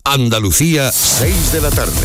Andalucía, 6 de la tarde.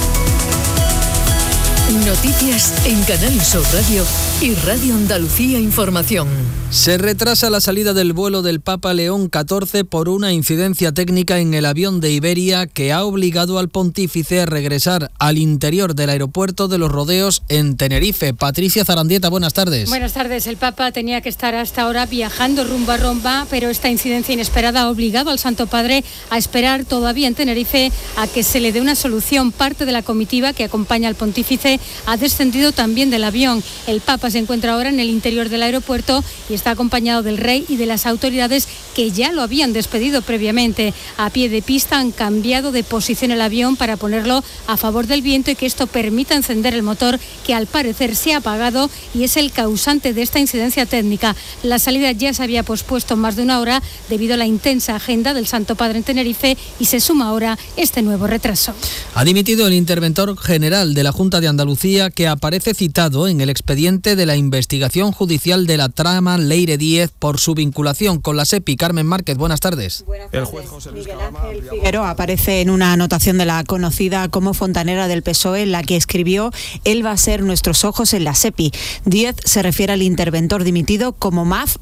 Noticias en Canal Sur Radio y Radio Andalucía Información. Se retrasa la salida del vuelo del Papa León XIV por una incidencia técnica en el avión de Iberia que ha obligado al pontífice a regresar al interior del aeropuerto de Los Rodeos en Tenerife. Patricia Zarandieta, buenas tardes. Buenas tardes. El Papa tenía que estar hasta ahora viajando rumbo a Roma, pero esta incidencia inesperada ha obligado al Santo Padre a esperar todavía en Tenerife a que se le dé una solución. Parte de la comitiva que acompaña al pontífice ha descendido también del avión. El Papa se encuentra ahora en el interior del aeropuerto y está acompañado del rey y de las autoridades que ya lo habían despedido previamente. A pie de pista han cambiado de posición el avión para ponerlo a favor del viento y que esto permita encender el motor, que al parecer se ha apagado y es el causante de esta incidencia técnica. La salida ya se había pospuesto más de una hora debido a la intensa agenda del Santo Padre en Tenerife y se suma ahora este nuevo retraso. Ha dimitido el interventor general de la Junta de Andalucía, que aparece citado en el expediente de la investigación judicial de la trama Leire Díez por su vinculación con la SEPI. Carmen Márquez, buenas tardes. El juez José Luis Ángel Figueroa aparece en una anotación de la conocida como fontanera del PSOE, en la que escribió: él va a ser nuestros ojos en la SEPI. Díez se refiere al interventor dimitido como MAF.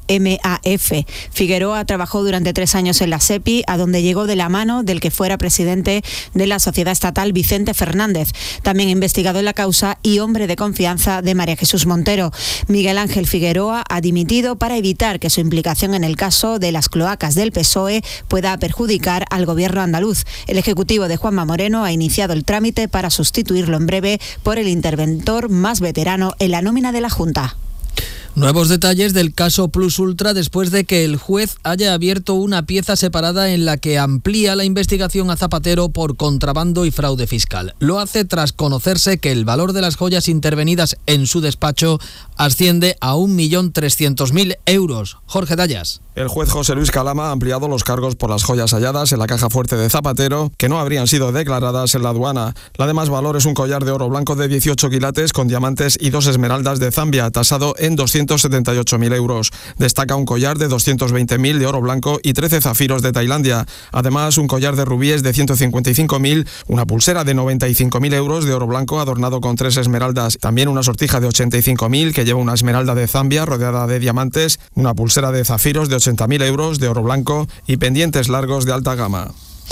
Figueroa trabajó durante 3 años en la SEPI, a donde llegó de la mano del que fuera presidente de la sociedad estatal, Vicente Fernández, también investigado en la causa y hombre de confianza de María Jesús Montero. Miguel Ángel Figueroa ha dimitido para evitar que su implicación en el caso de las cloacas del PSOE pueda perjudicar al gobierno andaluz. El ejecutivo de Juanma Moreno ha iniciado el trámite para sustituirlo en breve por el interventor más veterano en la nómina de la Junta. Nuevos detalles del caso Plus Ultra después de que el juez haya abierto una pieza separada en la que amplía la investigación a Zapatero por contrabando y fraude fiscal. Lo hace tras conocerse que el valor de las joyas intervenidas en su despacho asciende a 1.300.000 euros. Jorge Dallas. El juez José Luis Calama ha ampliado los cargos por las joyas halladas en la caja fuerte de Zapatero, que no habrían sido declaradas en la aduana. La de más valor es un collar de oro blanco de 18 quilates con diamantes y 2 esmeraldas de Zambia, tasado en 278.000 euros. Destaca un collar de 220.000 de oro blanco y 13 zafiros de Tailandia. Además, un collar de rubíes de 155.000, una pulsera de 95.000 euros de oro blanco adornado con 3 esmeraldas. También una sortija de 85.000 que lleva una esmeralda de Zambia rodeada de diamantes, una pulsera de zafiros de 80.000 euros de oro blanco y pendientes largos de alta gama.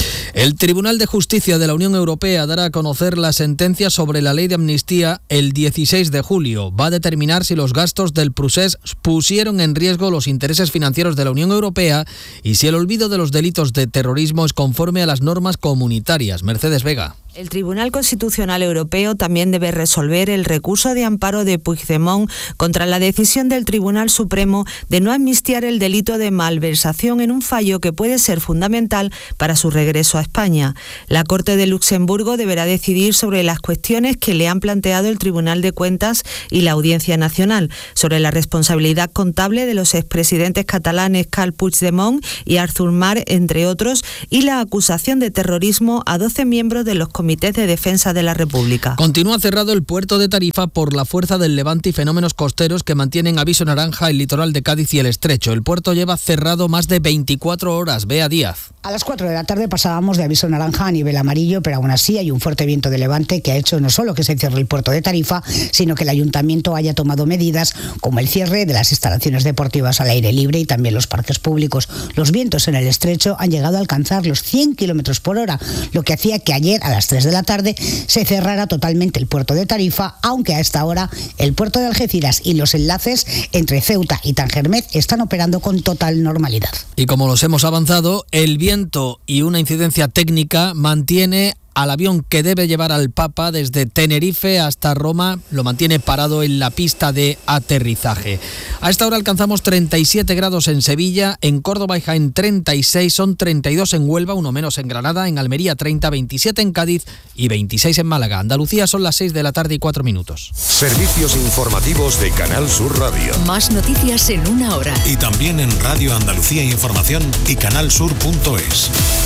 El Tribunal de Justicia de la Unión Europea dará a conocer la sentencia sobre la ley de amnistía el 16 de julio. Va a determinar si los gastos del procés pusieron en riesgo los intereses financieros de la Unión Europea y si el olvido de los delitos de terrorismo es conforme a las normas comunitarias. Mercedes Vega. El Tribunal Constitucional Europeo también debe resolver el recurso de amparo de Puigdemont contra la decisión del Tribunal Supremo de no amnistiar el delito de malversación en un fallo que puede ser fundamental para su regreso a España. La Corte de Luxemburgo deberá decidir sobre las cuestiones que le han planteado el Tribunal de Cuentas y la Audiencia Nacional, sobre la responsabilidad contable de los expresidentes catalanes Carles Puigdemont y Artur Mas, entre otros, y la acusación de terrorismo a 12 miembros de los comités de defensa de la República. Continúa cerrado el puerto de Tarifa por la fuerza del levante y fenómenos costeros que mantienen aviso naranja el litoral de Cádiz y el Estrecho. El puerto lleva cerrado más de 24 horas. Bea Díaz. A las 4 de la tarde pasábamos de aviso naranja a nivel amarillo, pero aún así hay un fuerte viento de levante que ha hecho no solo que se cierre el puerto de Tarifa, sino que el ayuntamiento haya tomado medidas como el cierre de las instalaciones deportivas al aire libre y también los parques públicos. Los vientos en el Estrecho han llegado a alcanzar los 100 kilómetros por hora, lo que hacía que ayer a las 3 de la tarde se cerrara totalmente el puerto de Tarifa, aunque a esta hora el puerto de Algeciras y los enlaces entre Ceuta y Tangermet están operando con total normalidad. Y como los hemos avanzado, el viento y una incidencia técnica mantiene al avión que debe llevar al Papa desde Tenerife hasta Roma, lo mantiene parado en la pista de aterrizaje. A esta hora alcanzamos 37 grados en Sevilla, en Córdoba y Jaén 36, son 32 en Huelva, uno menos en Granada, en Almería 30, 27 en Cádiz y 26 en Málaga. Andalucía son las 6 de la tarde y 4 minutos. Servicios informativos de Canal Sur Radio. Más noticias en una hora. Y también en Radio Andalucía Información y canalsur.es.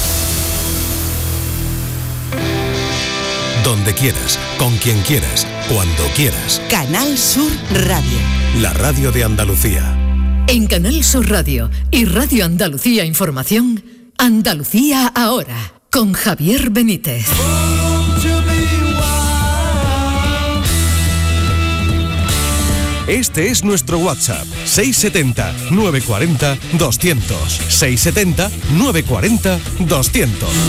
Donde quieras, con quien quieras, cuando quieras. Canal Sur Radio. La radio de Andalucía. En Canal Sur Radio y Radio Andalucía Información, Andalucía ahora. con Javier Benítez. Este es nuestro WhatsApp, 670-940-200. 670-940-200.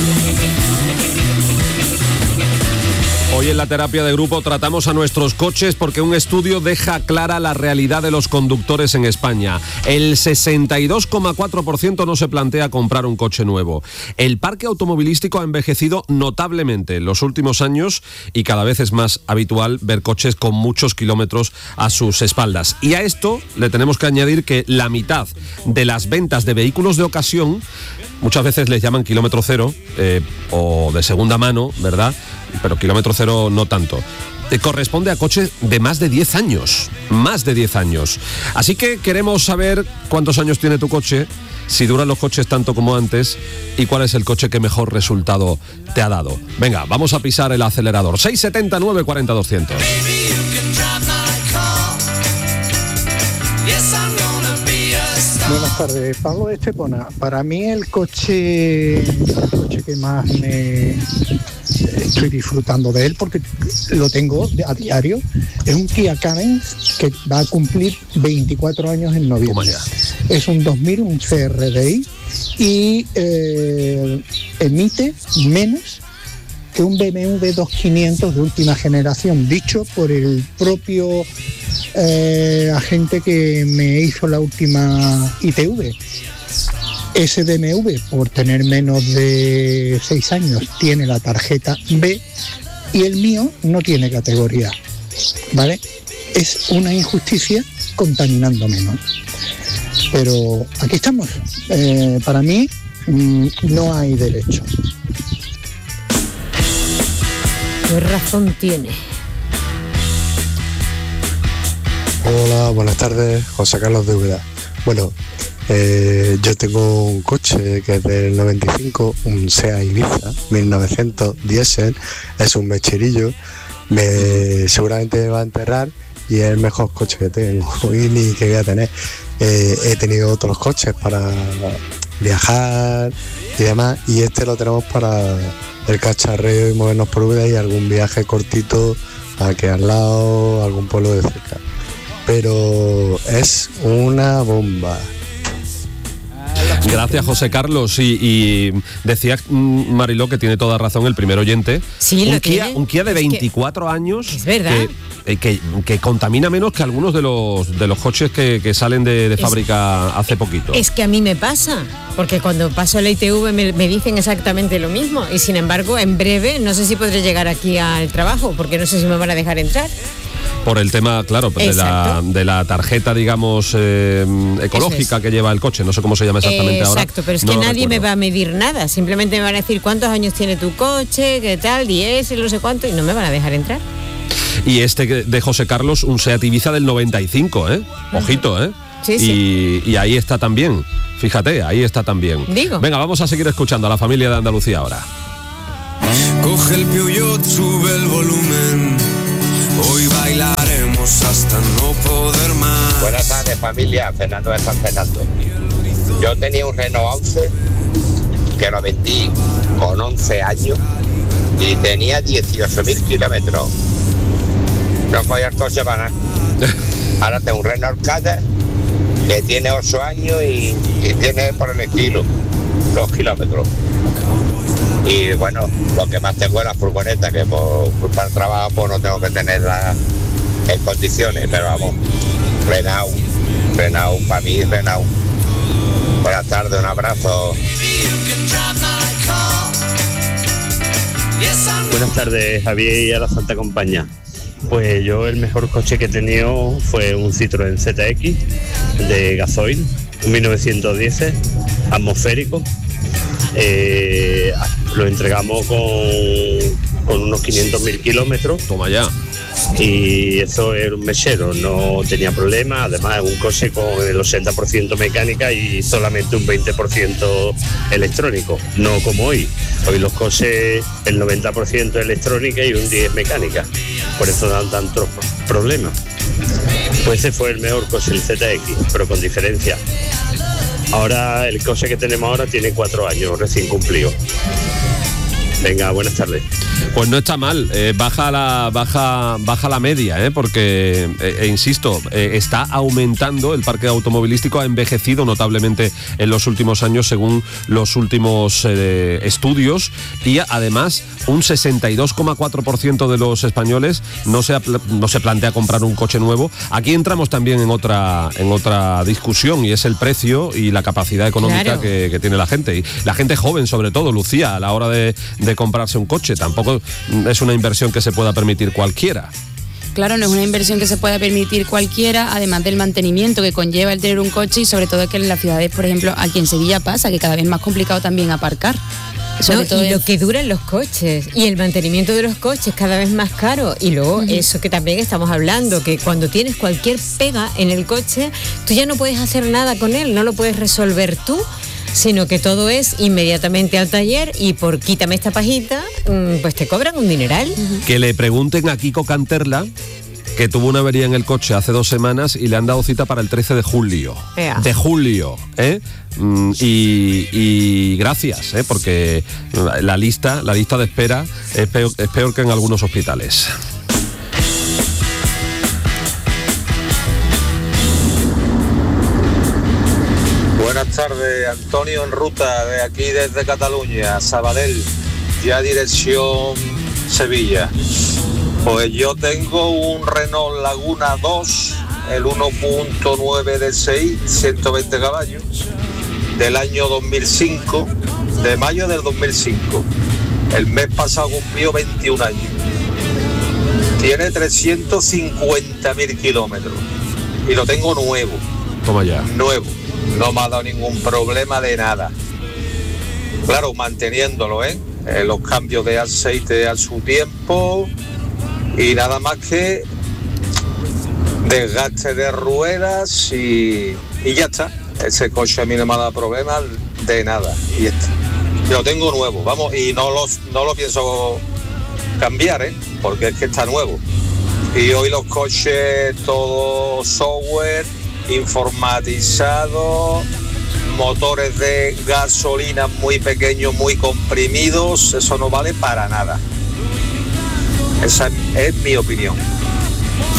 Hoy en la terapia de grupo tratamos a nuestros coches porque un estudio deja clara la realidad de los conductores en España. El 62,4% no se plantea comprar un coche nuevo. El parque automovilístico ha envejecido notablemente en los últimos años y cada vez es más habitual ver coches con muchos kilómetros a sus espaldas. Y a esto le tenemos que añadir que la mitad de las ventas de vehículos de ocasión, muchas veces les llaman kilómetro cero o de segunda mano, ¿verdad? Pero kilómetro cero no tanto. Corresponde a coches de más de 10 años. Más de 10 años. Así que queremos saber cuántos años tiene tu coche, si duran los coches tanto como antes y cuál es el coche que mejor resultado te ha dado. Venga, vamos a pisar el acelerador. 670 940 200. Buenas tardes, Pablo de Estepona. Para mí el coche que más estoy disfrutando de él, porque lo tengo a diario, es un Kia Carens que va a cumplir 24 años en noviembre. Es un 2000, un CRDI, y emite menos que un BMW 2500 de última generación, dicho por el propio agente que me hizo la última ITV. Ese BMW, por tener menos de 6 años, tiene la tarjeta B y el mío no tiene categoría, ¿vale? Es una injusticia contaminando menos. Pero aquí estamos. Para mí no hay derecho. ¿Qué razón tiene? Hola, buenas tardes, José Carlos de Úbeda. Bueno, yo tengo un coche que es del 95, un Seat Ibiza 1900 diésel, es un mecherillo, seguramente me va a enterrar y es el mejor coche que tengo y ni que voy a tener. He tenido otros coches para viajar y demás, y este lo tenemos para el cacharreo y movernos por Úbeda y algún viaje cortito aquí al lado, algún pueblo de cerca. Pero es una bomba. Gracias, José Carlos. Y decía Mariló que tiene toda razón el primer oyente. Sí, un Kia de 24 años. Es verdad. Que contamina menos que algunos de los coches que salen de fábrica hace poquito. Es que a mí me pasa, porque cuando paso la ITV me dicen exactamente lo mismo, y sin embargo en breve no sé si podré llegar aquí al trabajo, porque no sé si me van a dejar entrar. Por el tema, claro, de la tarjeta, digamos, ecológica que lleva el coche. No sé cómo se llama exactamente ahora. Exacto, pero es que nadie me va a medir nada. Simplemente me van a decir cuántos años tiene tu coche, qué tal, 10, no sé cuánto, y no me van a dejar entrar. Y este de José Carlos, un Seat Ibiza del 95, ¿eh? Ojito, ¿eh? Sí. Y ahí está también. Fíjate, ahí está también. Digo. Venga, vamos a seguir escuchando a la familia de Andalucía ahora. Coge el Peugeot, sube el volumen. Hoy bailaremos hasta no poder más. Buenas tardes, familia. Fernando de San Fernando. Yo tenía un Renault 11 que lo vendí con 11 años y tenía 18.000 kilómetros. No cogía el coche para nada. Ahora tengo un Renault Kadett que tiene 8 años y tiene por el estilo los kilómetros. Y bueno, lo que más tengo es la furgoneta, que por culpa del trabajo pues no tengo que tenerla en condiciones, pero vamos, Renault, para mí Renault. Buenas tardes, un abrazo. Buenas tardes, Javier y a la Santa Compañía. Pues yo el mejor coche que he tenido fue un Citroën ZX de gasoil, un 1910 atmosférico. Lo entregamos con unos 500.000 kilómetros. Toma ya. Y eso era un mechero, no tenía problema. Además es un coche con el 80% mecánica y solamente un 20% electrónico, no como hoy. Hoy los coches el 90% electrónica y un 10% mecánica, por eso dan tantos problemas. Pues ese fue el mejor coche, el ZX, pero con diferencia. Ahora el coche que tenemos ahora tiene 4 años recién cumplido. Venga, buenas tardes. Pues no está mal, baja la media, porque, insisto, está aumentando, el parque automovilístico ha envejecido notablemente en los últimos años según los últimos estudios, y además un 62,4% de los españoles no se plantea comprar un coche nuevo. Aquí entramos también en otra discusión, y es el precio y la capacidad económica, claro, que tiene la gente, y la gente joven sobre todo, Lucía, a la hora de comprarse un coche. Tampoco es una inversión que se pueda permitir cualquiera. Claro, no es una inversión que se pueda permitir cualquiera, además del mantenimiento que conlleva el tener un coche, y sobre todo que en las ciudades, por ejemplo, aquí en Sevilla pasa que cada vez es más complicado también aparcar. Sobre todo y lo que duran los coches y el mantenimiento de los coches cada vez más caro, y luego eso que también estamos hablando, que cuando tienes cualquier pega en el coche, tú ya no puedes hacer nada con él, no lo puedes resolver tú, sino que todo es inmediatamente al taller, y por quítame esta pajita, pues te cobran un dineral. Que le pregunten a Kiko Canterla, que tuvo una avería en el coche hace 2 semanas y le han dado cita para el 13 de julio. De julio, y gracias, porque la lista de espera es peor que en algunos hospitales. Buenas tardes, Antonio en ruta de aquí desde Cataluña, Sabadell, ya dirección Sevilla. Pues yo tengo un Renault Laguna 2, el 1.9 DSI, 120 caballos, del año 2005, de mayo del 2005. El mes pasado cumplió 21 años. Tiene 350.000 kilómetros y lo tengo nuevo. Toma ya. Nuevo. No me ha dado ningún problema de nada. Claro, manteniéndolo, los cambios de aceite a su tiempo y nada más que desgaste de ruedas y ya está. Ese coche a mí no me ha dado problema de nada. Y ya está. Yo lo tengo nuevo, vamos, y no lo pienso cambiar, porque es que está nuevo. Y hoy los coches, todo software, informatizado, motores de gasolina muy pequeños, muy comprimidos, eso no vale para nada. Esa es mi opinión.